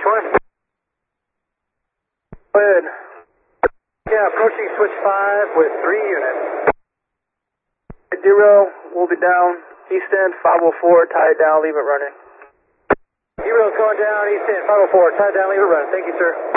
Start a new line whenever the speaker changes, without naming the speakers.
Switch 1.
Go ahead. Yeah, approaching switch 5 with 3 units. 0, we'll be down. East end, 504, tie it down, leave it running.
0's going down, East end, 504, tie it down, leave it running. Thank you, sir.